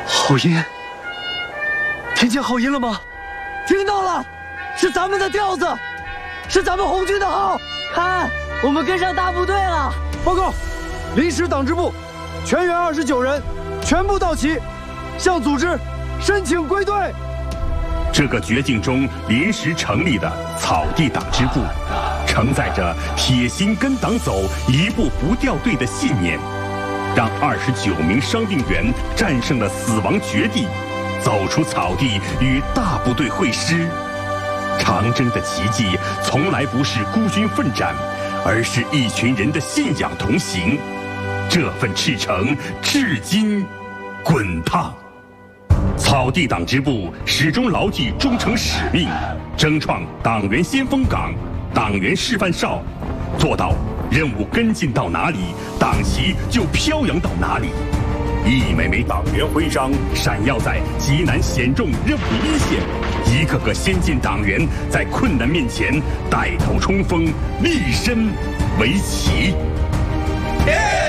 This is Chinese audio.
号音，听见号音了吗？ 听到了，是咱们的调子，是咱们红军的号。看，我们跟上大部队了。 报告，临时党支部，全员29人，全部到齐，向组织申请归队。 这个绝境中临时成立的草地党支部，承载着铁心跟党走，一步不掉队的信念，让29名伤病员战胜了死亡绝地，走出草地与大部队会师。长征的奇迹从来不是孤军奋战，而是一群人的信仰同行。这份赤诚至今滚烫。草地党支部始终牢记忠诚使命，争创党员先锋岗、党员示范哨，做到任务跟进到哪里，党旗就飘扬到哪里。一枚枚党员徽章闪耀在极难险重任务一线，一个个先进党员在困难面前带头冲锋，立身为旗。